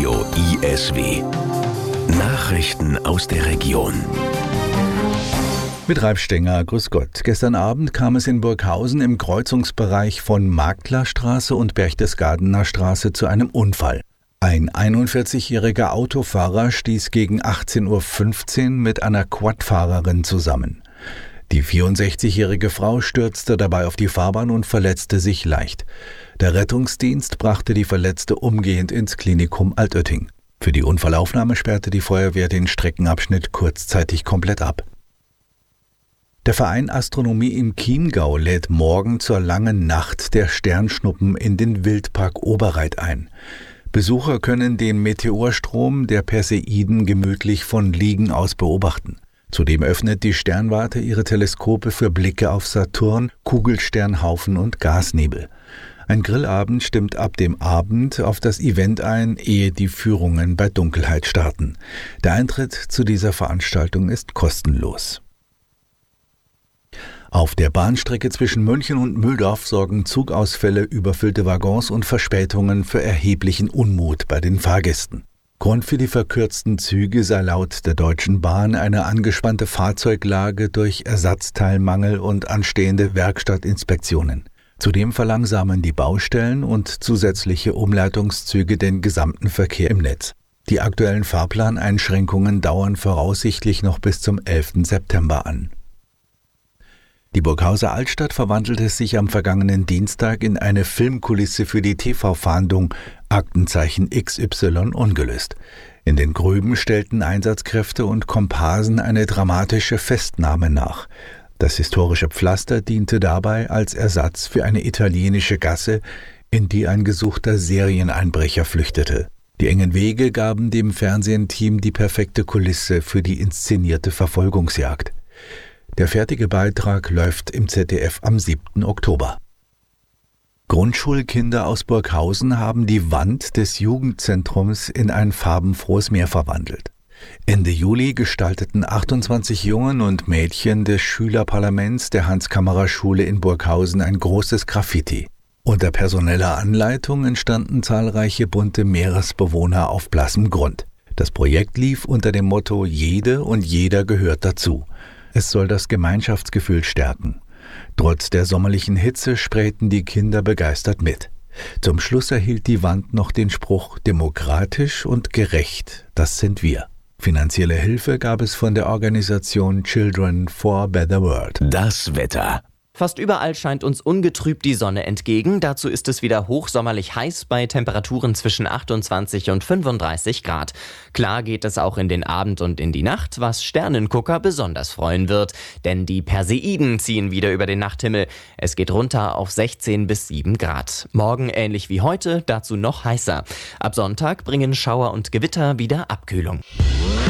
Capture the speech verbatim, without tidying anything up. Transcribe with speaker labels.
Speaker 1: Radio I S W. Nachrichten aus der Region.
Speaker 2: Mit Ralf Stenger, grüß Gott. Gestern Abend kam es in Burghausen im Kreuzungsbereich von Magdlerstraße und Berchtesgadener Straße zu einem Unfall. Ein einundvierzigjähriger Autofahrer stieß gegen achtzehn Uhr fünfzehn mit einer Quadfahrerin zusammen. Die vierundsechzigjährige Frau stürzte dabei auf die Fahrbahn und verletzte sich leicht. Der Rettungsdienst brachte die Verletzte umgehend ins Klinikum Altötting. Für die Unfallaufnahme sperrte die Feuerwehr den Streckenabschnitt kurzzeitig komplett ab. Der Verein Astronomie im Chiemgau lädt morgen zur langen Nacht der Sternschnuppen in den Wildpark Oberreit ein. Besucher können den Meteorstrom der Perseiden gemütlich von Liegen aus beobachten. Zudem öffnet die Sternwarte ihre Teleskope für Blicke auf Saturn, Kugelsternhaufen und Gasnebel. Ein Grillabend stimmt ab dem Abend auf das Event ein, ehe die Führungen bei Dunkelheit starten. Der Eintritt zu dieser Veranstaltung ist kostenlos. Auf der Bahnstrecke zwischen München und Mühldorf sorgen Zugausfälle, überfüllte Waggons und Verspätungen für erheblichen Unmut bei den Fahrgästen. Grund für die verkürzten Züge sei laut der Deutschen Bahn eine angespannte Fahrzeuglage durch Ersatzteilmangel und anstehende Werkstattinspektionen. Zudem verlangsamen die Baustellen und zusätzliche Umleitungszüge den gesamten Verkehr im Netz. Die aktuellen Fahrplaneinschränkungen dauern voraussichtlich noch bis zum elften September an. Die Burghauser Altstadt verwandelte sich am vergangenen Dienstag in eine Filmkulisse für die T V-Fahndung Aktenzeichen X Y ungelöst. In den Grüben stellten Einsatzkräfte und Komparsen eine dramatische Festnahme nach. Das historische Pflaster diente dabei als Ersatz für eine italienische Gasse, in die ein gesuchter Serieneinbrecher flüchtete. Die engen Wege gaben dem Fernsehteam die perfekte Kulisse für die inszenierte Verfolgungsjagd. Der fertige Beitrag läuft im Z D F am siebten Oktober. Grundschulkinder aus Burghausen haben die Wand des Jugendzentrums in ein farbenfrohes Meer verwandelt. Ende Juli gestalteten achtundzwanzig Jungen und Mädchen des Schülerparlaments der Hans-Kammerer-Schule in Burghausen ein großes Graffiti. Unter personeller Anleitung entstanden zahlreiche bunte Meeresbewohner auf blassem Grund. Das Projekt lief unter dem Motto »Jede und jeder gehört dazu«. Es soll das Gemeinschaftsgefühl stärken. Trotz der sommerlichen Hitze sprayten die Kinder begeistert mit. Zum Schluss erhielt die Wand noch den Spruch »Demokratisch und gerecht, das sind wir«. Finanzielle Hilfe gab es von der Organisation Children for a Better World.
Speaker 1: Das Wetter.
Speaker 3: Fast überall scheint uns ungetrübt die Sonne entgegen. Dazu ist es wieder hochsommerlich heiß bei Temperaturen zwischen achtundzwanzig und fünfunddreißig Grad. Klar geht es auch in den Abend und in die Nacht, was Sternengucker besonders freuen wird. Denn die Perseiden ziehen wieder über den Nachthimmel. Es geht runter auf sechzehn bis sieben Grad. Morgen ähnlich wie heute, dazu noch heißer. Ab Sonntag bringen Schauer und Gewitter wieder Abkühlung.